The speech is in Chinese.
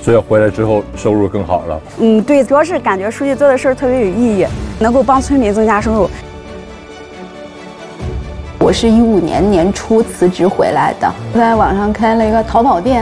所以回来之后收入更好了。 对，主要是感觉书记做的事儿特别有意义，能够帮村民增加收入。 我是15年年初辞职回来的，在网上开了一个淘宝店。